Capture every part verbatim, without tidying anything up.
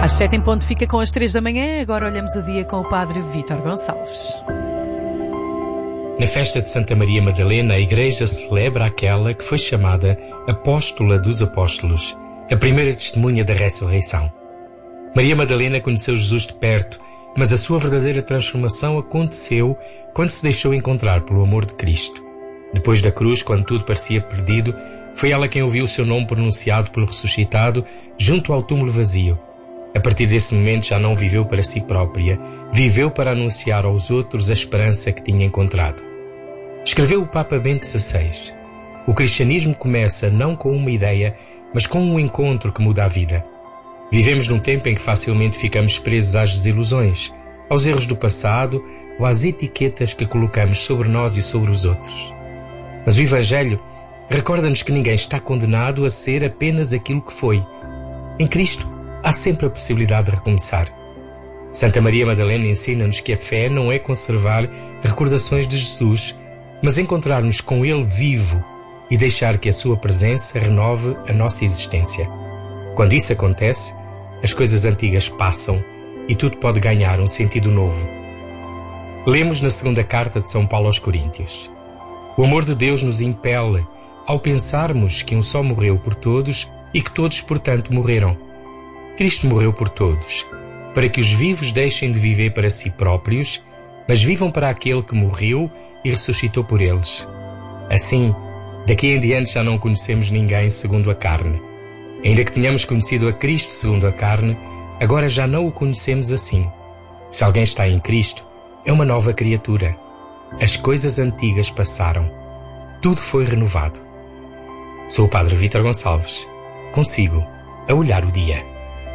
Às sete em ponto fica com as três da manhã. Agora olhamos o dia com o padre Vítor Gonçalves. Na festa de Santa Maria Madalena, a Igreja celebra aquela que foi chamada Apóstola dos Apóstolos, a primeira testemunha da ressurreição. Maria Madalena conheceu Jesus de perto, mas a sua verdadeira transformação aconteceu quando se deixou encontrar pelo amor de Cristo. Depois da cruz, quando tudo parecia perdido, foi ela quem ouviu o seu nome pronunciado pelo ressuscitado junto ao túmulo vazio. A partir desse momento já não viveu para si própria, viveu para anunciar aos outros a esperança que tinha encontrado. Escreveu o Papa Bento dezasseis. O cristianismo começa não com uma ideia, mas com um encontro que muda a vida. Vivemos num tempo em que facilmente ficamos presos às desilusões, aos erros do passado ou às etiquetas que colocamos sobre nós e sobre os outros. Mas o Evangelho recorda-nos que ninguém está condenado a ser apenas aquilo que foi. Em Cristo há sempre a possibilidade de recomeçar. Santa Maria Madalena ensina-nos que a fé não é conservar recordações de Jesus, mas encontrar-nos com Ele vivo e deixar que a sua presença renove a nossa existência. Quando isso acontece, as coisas antigas passam e tudo pode ganhar um sentido novo. Lemos na segunda carta de São Paulo aos Coríntios. O amor de Deus nos impele ao pensarmos que um só morreu por todos e que todos, portanto, morreram. Cristo morreu por todos, para que os vivos deixem de viver para si próprios, mas vivam para aquele que morreu e ressuscitou por eles. Assim, daqui em diante já não conhecemos ninguém segundo a carne. Ainda que tenhamos conhecido a Cristo segundo a carne, agora já não o conhecemos assim. Se alguém está em Cristo, é uma nova criatura. As coisas antigas passaram. Tudo foi renovado. Sou o padre Vítor Gonçalves. Consigo a olhar o dia.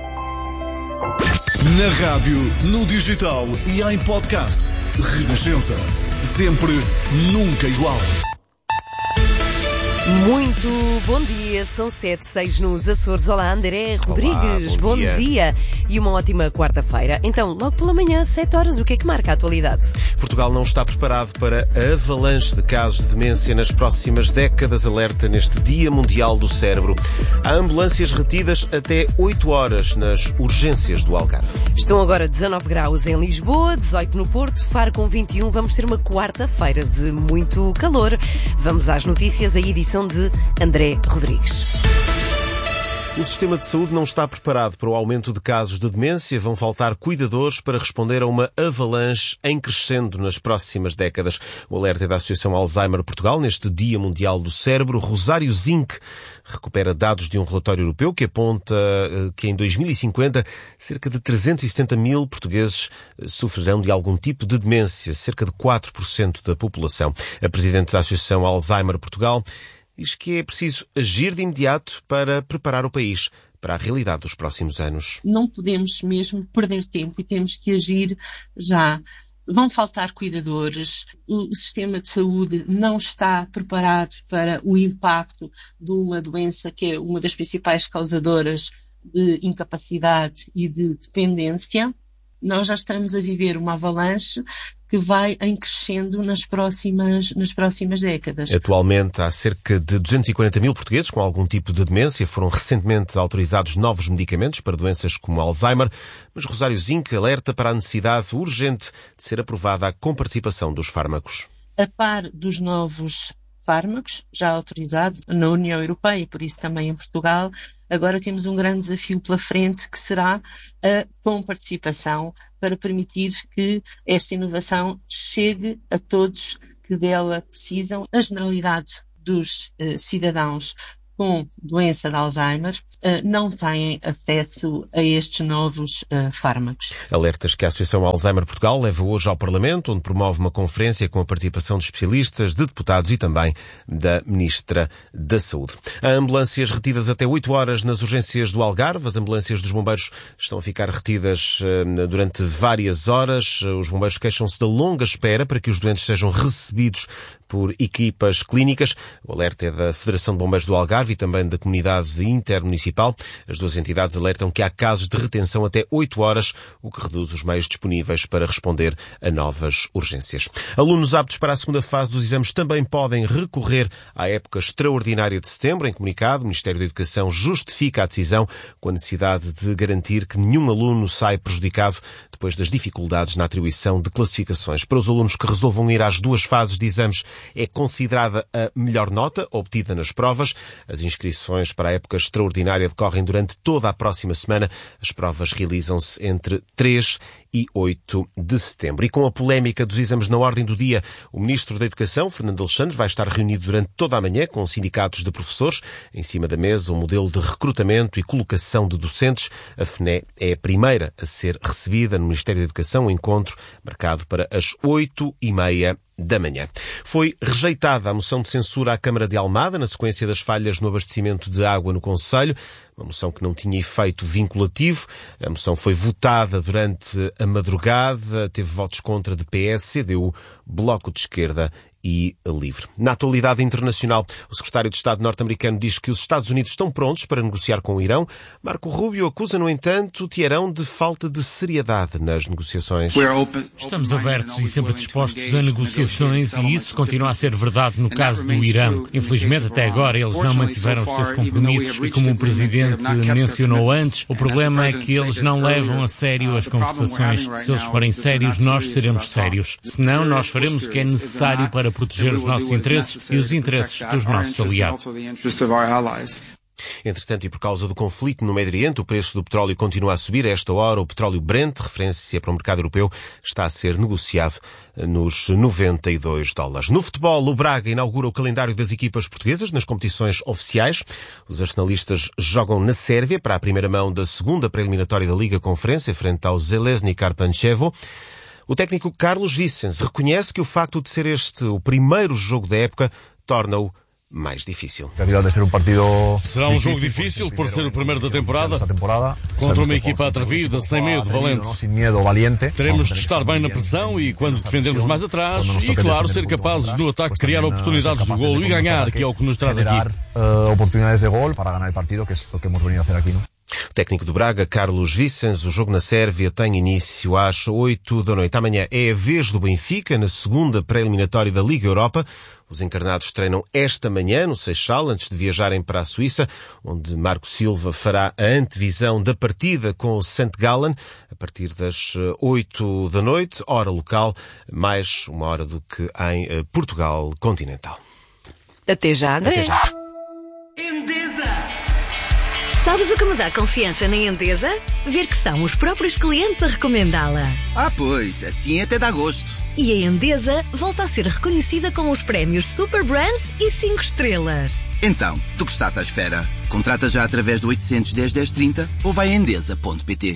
Na rádio, no digital e em podcast. Renascença. Sempre, nunca igual. Muito bom dia, são sete, seis nos Açores. Olá, André Rodrigues, Olá, bom, bom dia. dia e uma ótima quarta-feira. Então, logo pela manhã, sete horas, o que é que marca a atualidade? Portugal não está preparado para a avalanche de casos de demência nas próximas décadas, alerta neste Dia Mundial do Cérebro. Há ambulâncias retidas até oito horas nas urgências do Algarve. Estão agora dezanove graus em Lisboa, dezoito no Porto, Faro com vinte e um. Vamos ter uma quarta-feira de muito calor. Vamos às notícias, a edição de André Rodrigues. O sistema de saúde não está preparado para o aumento de casos de demência. Vão faltar cuidadores para responder a uma avalanche em crescendo nas próximas décadas. O alerta é da Associação Alzheimer Portugal neste Dia Mundial do Cérebro. Rosário Zinc recupera dados de um relatório europeu que aponta que em dois mil e cinquenta cerca de trezentos e setenta mil portugueses sofrerão de algum tipo de demência, cerca de quatro por cento da população. A presidente da Associação Alzheimer Portugal diz que é preciso agir de imediato para preparar o país para a realidade dos próximos anos. Não podemos mesmo perder tempo e temos que agir já. Vão faltar cuidadores, o sistema de saúde não está preparado para o impacto de uma doença que é uma das principais causadoras de incapacidade e de dependência. Nós já estamos a viver uma avalanche que vai em crescendo nas próximas, nas próximas décadas. Atualmente há cerca de duzentos e quarenta mil portugueses com algum tipo de demência. Foram recentemente autorizados novos medicamentos para doenças como Alzheimer, mas Rosário Zinc alerta para a necessidade urgente de ser aprovada a comparticipação dos fármacos. A par dos novos fármacos já autorizados na União Europeia e por isso também em Portugal, agora temos um grande desafio pela frente que será a comparticipação para permitir que esta inovação chegue a todos que dela precisam. A generalidade dos eh, cidadãos com doença de Alzheimer uh, não têm acesso a estes novos uh, fármacos. Alertas que a Associação Alzheimer Portugal leva hoje ao Parlamento, onde promove uma conferência com a participação de especialistas, de deputados e também da Ministra da Saúde. Há ambulâncias retidas até oito horas nas urgências do Algarve. As ambulâncias dos bombeiros estão a ficar retidas uh, durante várias horas. Os bombeiros queixam-se da longa espera para que os doentes sejam recebidos por equipas clínicas. O alerta é da Federação de Bombeiros do Algarve e também da Comunidade Intermunicipal. As duas entidades alertam que há casos de retenção até oito horas, o que reduz os meios disponíveis para responder a novas urgências. Alunos aptos para a segunda fase dos exames também podem recorrer à época extraordinária de setembro. Em comunicado, o Ministério da Educação justifica a decisão com a necessidade de garantir que nenhum aluno sai prejudicado depois das dificuldades na atribuição de classificações. Para os alunos que resolvam ir às duas fases de exames, é considerada a melhor nota obtida nas provas. As inscrições para a época extraordinária decorrem durante toda a próxima semana. As provas realizam-se entre três e oito de setembro. E com a polémica dos exames na ordem do dia, o Ministro da Educação, Fernando Alexandre, vai estar reunido durante toda a manhã com sindicatos de professores. Em cima da mesa, o modelo de recrutamento e colocação de docentes. A F N E é a primeira a ser recebida no Ministério da Educação, um encontro marcado para as oito e meia da manhã. Foi rejeitada a moção de censura à Câmara de Almada na sequência das falhas no abastecimento de água no concelho, uma moção que não tinha efeito vinculativo. A moção foi votada durante a madrugada, teve votos contra de P S, C D U, Bloco de Esquerda e Livre. Na atualidade internacional, o secretário de Estado norte-americano diz que os Estados Unidos estão prontos para negociar com o Irão. Marco Rubio acusa, no entanto, o Teherão de falta de seriedade nas negociações. Estamos abertos e sempre dispostos a negociações e isso continua a ser verdade no caso do Irão. Infelizmente, até agora, eles não mantiveram os seus compromissos e, como o Presidente mencionou antes, o problema é que eles não levam a sério as conversações. Se eles forem sérios, nós seremos sérios. Senão, nós faremos o que é necessário para proteger os nossos interesses e os interesses dos nossos aliados. Entretanto, e por causa do conflito no Médio Oriente, o preço do petróleo continua a subir. A esta hora, o petróleo Brent, referência para o mercado europeu, está a ser negociado nos noventa e dois dólares. No futebol, o Braga inaugura o calendário das equipas portuguesas nas competições oficiais. Os arsenalistas jogam na Sérvia para a primeira mão da segunda pré-eliminatória da Liga Conferência, frente ao Željezny Karpančevo. O técnico Carlos Vicens reconhece que o facto de ser este o primeiro jogo da época torna-o mais difícil. Será um jogo difícil por ser o primeiro da temporada, contra uma equipa atrevida, sem medo, valente. Teremos de estar bem na pressão e quando defendermos mais atrás e, claro, ser capazes no ataque criar oportunidades de golo e ganhar, que é o que nos traz aqui. Oportunidades de gol para ganhar o partido, que é o que hemos venido a fazer aqui, não? O técnico do Braga, Carlos Vicens, o jogo na Sérvia tem início às oito da noite. Amanhã é a vez do Benfica, na segunda pré-eliminatória da Liga Europa. Os encarnados treinam esta manhã no Seixal, antes de viajarem para a Suíça, onde Marco Silva fará a antevisão da partida com o Saint Gallen, a partir das oito da noite, hora local, mais uma hora do que em Portugal continental. Até já, André. Até já. Sabes o que me dá confiança na Endesa? Ver que são os próprios clientes a recomendá-la. Ah, pois, assim até dá gosto. E a Endesa volta a ser reconhecida com os prémios Super Brands e cinco estrelas. Então, do que estás à espera? Contrata já através do oitocentos, dez, dez, trinta ou vai a endesa ponto pt.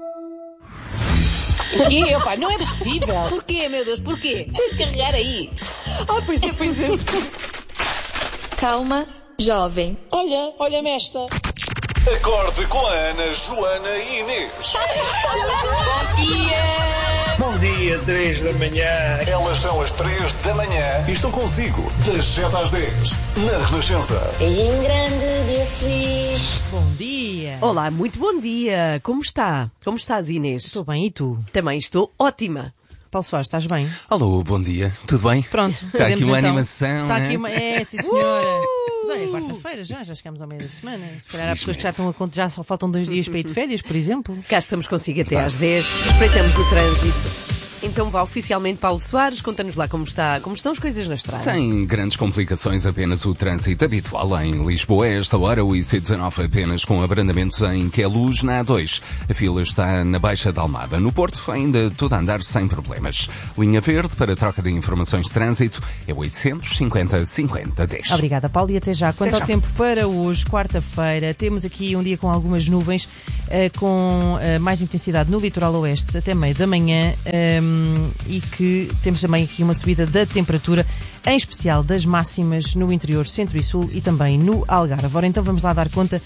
Porquê? Opa, não é possível. Porquê, meu Deus, porquê? Tens de carregar aí. Ah, pois é, pois é. Calma, jovem. Olha, olha-me esta. Acorde com a Ana, Joana e Inês. Bom dia! Bom dia, três da manhã. Elas são as três da manhã e estão consigo das sete às dez, na Renascença. Beijinho grande, dia feliz. Bom dia. Olá, muito bom dia. Como está? Como estás, Inês? Estou bem, e tu? Também estou ótima. Paulo Soares, estás bem? Alô, bom dia. Tudo bem? Pronto. Está aqui uma então. animação, Está né? aqui uma... É, sim senhora. Uh! Mas olha, é quarta-feira já, já chegamos ao meio da semana. Se calhar há pessoas que já estão a contar, já só faltam dois dias para ir de férias, por exemplo. Cá estamos consigo até às dez. Espreitamos o trânsito. Então vá oficialmente Paulo Soares, conta-nos lá como, está, como estão as coisas na estrada. Sem grandes complicações, apenas o trânsito habitual em Lisboa. A esta hora, o I C dezenove apenas com abrandamentos em Queluz, na A dois. A fila está na Baixa da Almada. No Porto, ainda tudo a andar sem problemas. Linha verde para troca de informações de trânsito é oitocentos e cinquenta, cinquenta, dez. Obrigada, Paulo, e até já. Quanto até ao já. tempo para hoje, quarta-feira, temos aqui um dia com algumas nuvens, eh, com eh, mais intensidade no litoral oeste até meio da manhã, eh, e que temos também aqui uma subida da temperatura, em especial das máximas no interior, centro e sul e também no Algarve. Ora, então vamos lá dar conta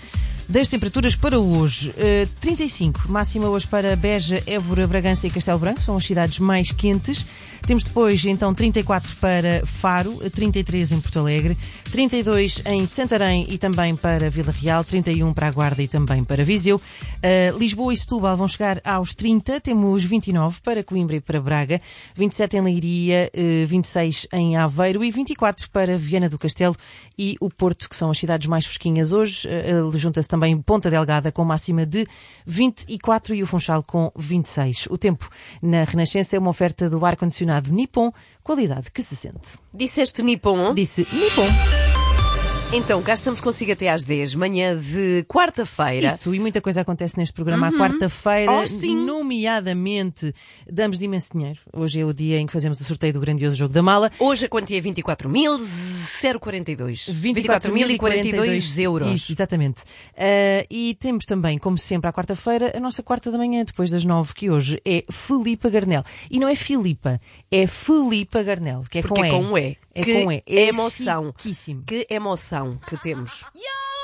das temperaturas para hoje. Uh, trinta e cinco, máxima hoje para Beja, Évora, Bragança e Castelo Branco, são as cidades mais quentes. Temos depois, então, trinta e quatro para Faro, trinta e três em Porto Alegre, trinta e dois em Santarém e também para Vila Real, trinta e um para a Guarda e também para Viseu. Uh, Lisboa e Setúbal vão chegar aos trinta, temos vinte e nove para Coimbra e para Braga, vinte e sete em Leiria, uh, vinte e seis em Aveiro e vinte e quatro para Viana do Castelo e o Porto, que são as cidades mais fresquinhas hoje. Uh, junta-se também Ponta Delgada com máxima de vinte e quatro e o Funchal com vinte e seis. O tempo na Renascença é uma oferta do ar-condicionado Nippon, qualidade que se sente. Disseste Nippon? Disse Nippon. Então, cá estamos consigo até às dez, manhã de quarta-feira. Isso, e muita coisa acontece neste programa uhum. à quarta-feira, oh, sim. nomeadamente damos de imenso dinheiro. Hoje é o dia em que fazemos o sorteio do grandioso jogo da mala. Hoje a quantia é vinte e quatro mil e quarenta e dois. vinte e quatro mil e quarenta e dois euros. Isso, exatamente. Uh, e temos também, como sempre, à quarta-feira, a nossa quarta da manhã, depois das nove, que hoje é Filipa Garnel. E não é Filipa, é Filipa Garnel, que é Porque com E. É com E. É que com E. É emoção. chiquíssimo. Que emoção que temos.